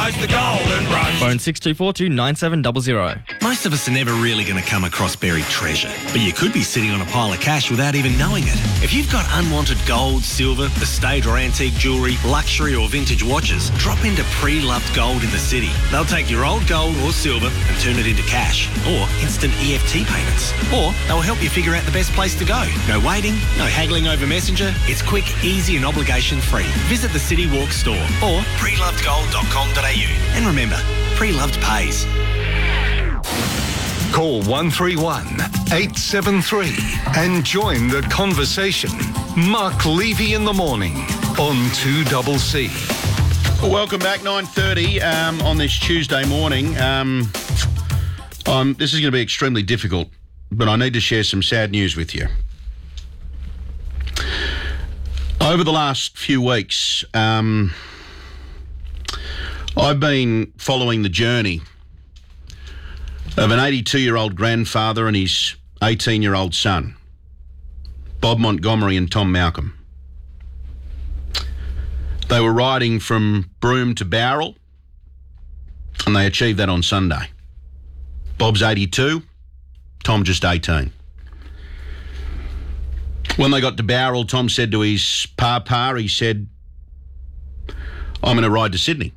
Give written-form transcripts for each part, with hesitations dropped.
chase the golden rush. Phone 6242 9700. Most of us are never really going to come across buried treasure, but you could be sitting on a pile of cash without even knowing it. If you've got unwanted gold, silver, estate or antique jewellery, luxury or vintage watches, drop into Pre-Loved Gold in the city. They'll take your old gold or silver and turn it into cash or instant EFT payments. Or they'll help you figure out the best place to go. No waiting, no haggling over Messenger. It's quick, easy and obligation-free. Visit the City Walk store or prelovedgold.com.au. And remember, Pre-Loved pays. Call 131 873 and join the conversation. Mark Levy in the morning on 2CC. Well, welcome back, 9:30 on this Tuesday morning. This is going to be extremely difficult, but I need to share some sad news with you. Over the last few weeks, I've been following the journey of an 82-year-old grandfather and his 18-year-old son, Bob Montgomery and Tom Malcolm. They were riding from Broome to Bowral, and they achieved that on Sunday. Bob's 82, Tom just 18. When they got to Bowral, Tom said to his papa, he said, I'm going to ride to Sydney.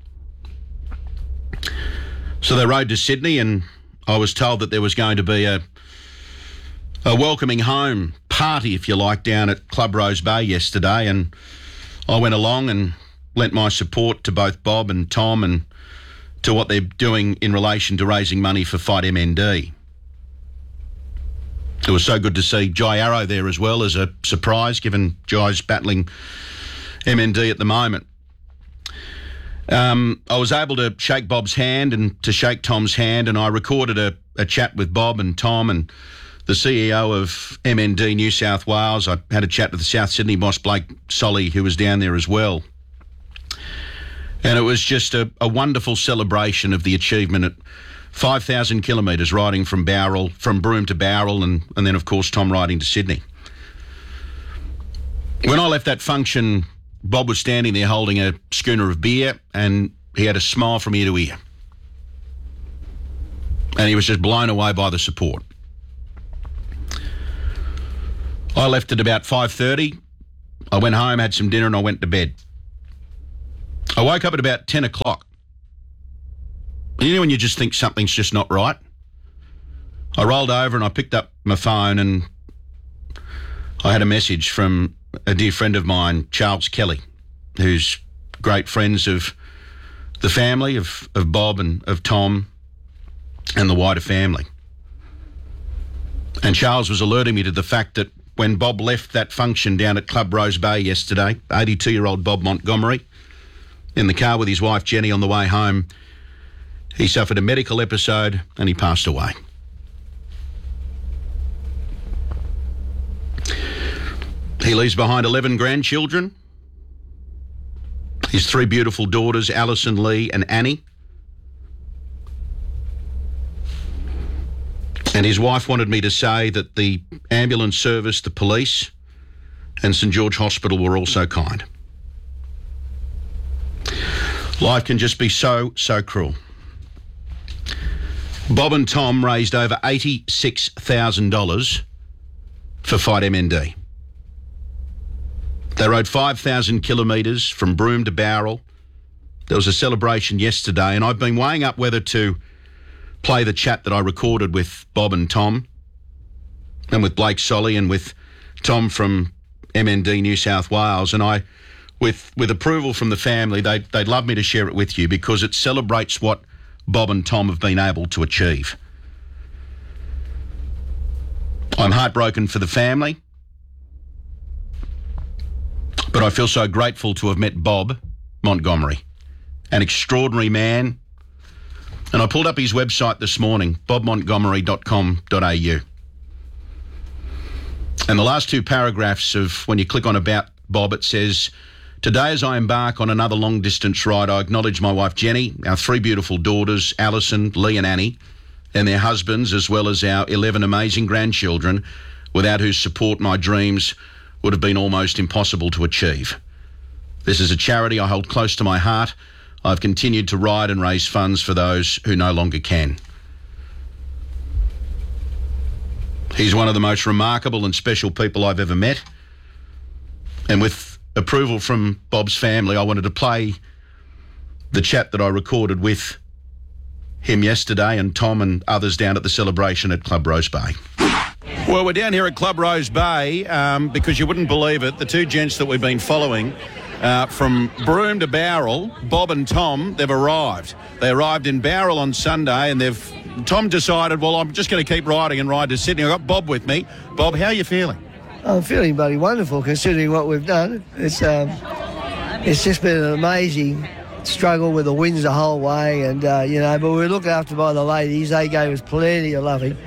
So they rode to Sydney, and I was told that there was going to be a welcoming home party, if you like, down at Club Rose Bay yesterday, and I went along and lent my support to both Bob and Tom and to what they're doing in relation to raising money for Fight MND. It was so good to see Jai Arrow there as well as a surprise, given Jai's battling MND at the moment. I was able to shake Bob's hand and to shake Tom's hand, and I recorded a chat with Bob and Tom and the CEO of MND New South Wales. I had a chat with the South Sydney boss, Blake Solly, who was down there as well. And it was just a wonderful celebration of the achievement at 5,000 kilometres riding from Broome to Bowral, and then, of course, Tom riding to Sydney. When I left that function, Bob was standing there holding a schooner of beer, and he had a smile from ear to ear. And he was just blown away by the support. I left at about 5:30. I went home, had some dinner, and I went to bed. I woke up at about 10 o'clock. You know when you just think something's just not right? I rolled over and I picked up my phone, and I had a message from a dear friend of mine, Charles Kelly, who's great friends of the family, of Bob and of Tom and the wider family. And Charles was alerting me to the fact that when Bob left that function down at Club Rose Bay yesterday, 82-year-old Bob Montgomery, in the car with his wife Jenny on the way home, he suffered a medical episode and he passed away. He leaves behind 11 grandchildren, his 3 beautiful daughters, Alison, Lee and Annie. And his wife wanted me to say that the ambulance service, the police and St George Hospital were also kind. Life can just be so cruel. Bob and Tom raised over $86,000 for Fight MND. They rode 5,000 kilometres from Broome to Bowral. There was a celebration yesterday, and I've been weighing up whether to play the chat that I recorded with Bob and Tom and with Blake Solly and with Tom from MND New South Wales, and I, with approval from the family, they'd love me to share it with you because it celebrates what Bob and Tom have been able to achieve. I'm heartbroken for the family, but I feel so grateful to have met Bob Montgomery, an extraordinary man. And I pulled up his website this morning, bobmontgomery.com.au. And the last 2 paragraphs of when you click on About Bob, it says, "Today as I embark on another long-distance ride, I acknowledge my wife Jenny, our 3 beautiful daughters, Alison, Lee and Annie, and their husbands, as well as our 11 amazing grandchildren, without whose support my dreams would have been almost impossible to achieve. This is a charity I hold close to my heart. I've continued to ride and raise funds for those who no longer can. He's one of the most remarkable and special people I've ever met. And with approval from Bob's family, I wanted to play the chat that I recorded with him yesterday and Tom and others down at the celebration at Club Rose Bay. Well, we're down here at Club Rose Bay because you wouldn't believe it. The two gents that we've been following from Broome to Bowral, Bob and Tom, they've arrived. They arrived in Bowral on Sunday and Tom decided, well, I'm just going to keep riding and ride to Sydney. I've got Bob with me. Bob, how are you feeling? I'm feeling bloody wonderful considering what we've done. It's just been an amazing struggle with the winds the whole way, and but we were looked after by the ladies. They gave us plenty of loving.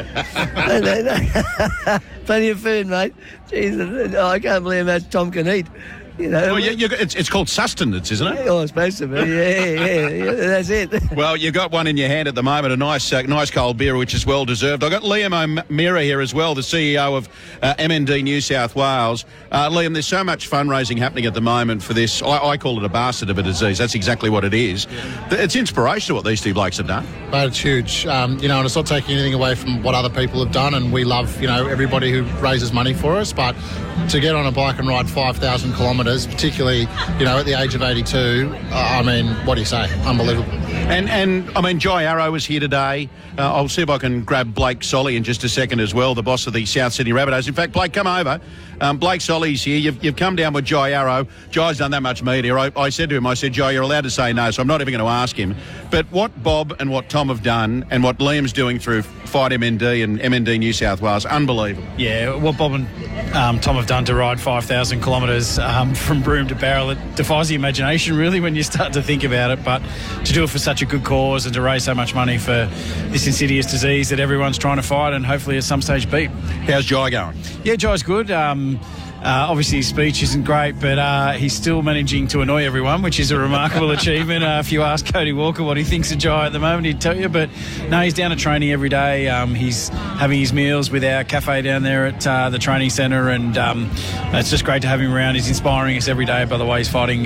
Plenty of food, mate. Jeez, I can't believe how much Tom can eat. Well, it's called sustenance, isn't it? Oh, it's supposed to be. Yeah, that's it. Well, you got one in your hand at the moment, a nice cold beer, which is well deserved. I've got Liam O'Meara here as well, the CEO of MND New South Wales. Liam, there's so much fundraising happening at the moment for this. I call it a bastard of a disease. That's exactly what it is. It's inspirational what these two blokes have done. But it's huge, and it's not taking anything away from what other people have done, and we love, everybody who raises money for us, but to get on a bike and ride 5,000 kilometres, particularly, at the age of 82, what do you say? Unbelievable. And Jai Arrow is here today. I'll see if I can grab Blake Solly in just a second as well, the boss of the South Sydney Rabbitohs. In fact, Blake, come over. Blake Solly's here. You've come down with Jai Arrow. Jai's done that much media. I said to him, Jai, you're allowed to say no, so I'm not even going to ask him. But what Bob and what Tom have done and what Liam's doing through Fight MND and MND New South Wales, unbelievable. Yeah, what Bob and Tom have done to ride 5,000 kilometres from Broome to Bowral, it defies the imagination, really, when you start to think about it. But to do it for such a good cause and to raise so much money for this insidious disease that everyone's trying to fight and hopefully at some stage beat. How's Jai going? Yeah, Jai's good. Obviously his speech isn't great, but he's still managing to annoy everyone, which is a remarkable achievement. If you ask Cody Walker what he thinks of Jai at the moment, he'd tell you. But no, he's down to training every day. He's having his meals with our cafe down there at the training centre, and it's just great to have him around. He's inspiring us every day by the way he's fighting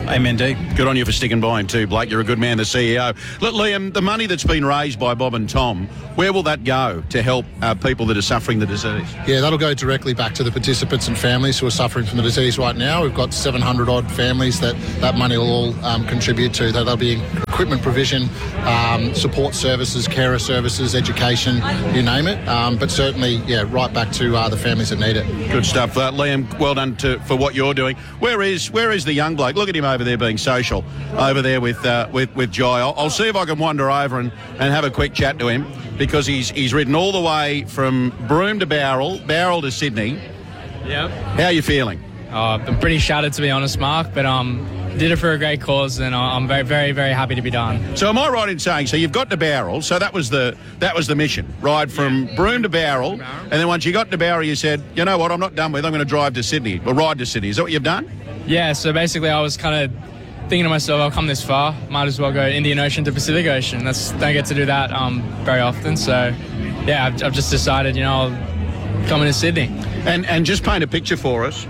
MND. Good on you for sticking by him too, Blake. You're a good man, the CEO. Look, Liam, the money that's been raised by Bob and Tom, where will that go to help people that are suffering the disease? Yeah, that'll go directly back to the participants and families who are suffering from the disease right now. We've got 700 odd families that money will all contribute to. There'll be equipment provision, support services, carer services, education, you name it. But certainly, right back to the families that need it. Good stuff. Liam, well done for what you're doing. Where is the young bloke? Look at him over there being social, over there with Jai. I'll see if I can wander over and have a quick chat to him, because he's ridden all the way from Broome to Bowral to Sydney. Yep. How are you feeling? I'm pretty shattered, to be honest, Mark, but did it for a great cause, and I'm very, very, very happy to be done. So am I right in saying, so you've got to Bowral, so that was the mission, ride from Broome to Bowral, and then once you got to Bowral, you said, you know what, I'm not done with, I'm going to drive to Sydney, or ride to Sydney. Is that what you've done? Yeah, so basically I was kind of thinking to myself, I'll come this far, might as well go Indian Ocean to Pacific Ocean. Don't get to do that very often, so yeah, I've just decided, I'll come into Sydney. And just paint a picture for us.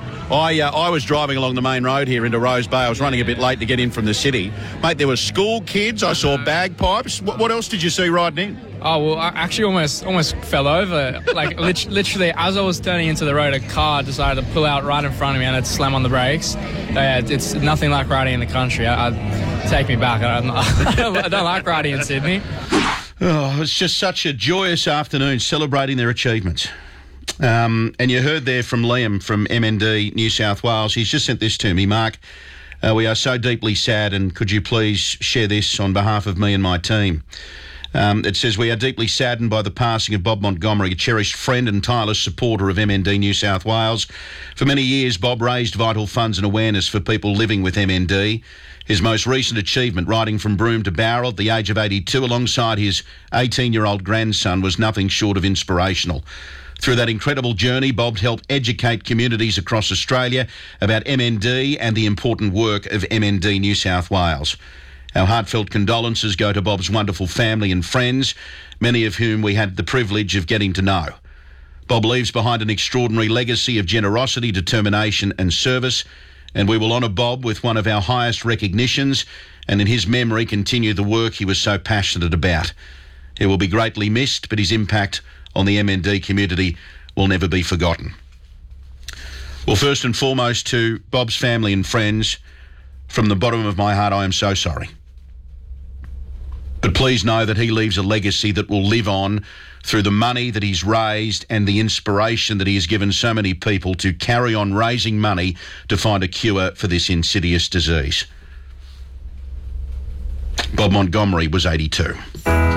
I was driving along the main road here into Rose Bay. I was running a bit late to get in from the city. Mate, there were school kids. I saw bagpipes. What else did you see riding in? Oh, well, I actually almost fell over. Like, literally, as I was turning into the road, a car decided to pull out right in front of me and I had to slam on the brakes. It's nothing like riding in the country. Take me back. I don't like riding in Sydney. Oh, it's just such a joyous afternoon celebrating their achievements. And you heard there from Liam from MND New South Wales. He's just sent this to me. Mark, we are so deeply sad, and could you please share this on behalf of me and my team? It says, we are deeply saddened by the passing of Bob Montgomery, a cherished friend and tireless supporter of MND New South Wales. For many years, Bob raised vital funds and awareness for people living with MND. His most recent achievement, riding from Broome to Bowral at the age of 82 alongside his 18-year-old grandson, was nothing short of inspirational. Through that incredible journey, Bob helped educate communities across Australia about MND and the important work of MND New South Wales. Our heartfelt condolences go to Bob's wonderful family and friends, many of whom we had the privilege of getting to know. Bob leaves behind an extraordinary legacy of generosity, determination and service, and we will honour Bob with one of our highest recognitions and in his memory continue the work he was so passionate about. He will be greatly missed, but his impact on the MND community will never be forgotten. Well, first and foremost, to Bob's family and friends, from the bottom of my heart, I am so sorry. But please know that he leaves a legacy that will live on through the money that he's raised and the inspiration that he has given so many people to carry on raising money to find a cure for this insidious disease. Bob Montgomery was 82.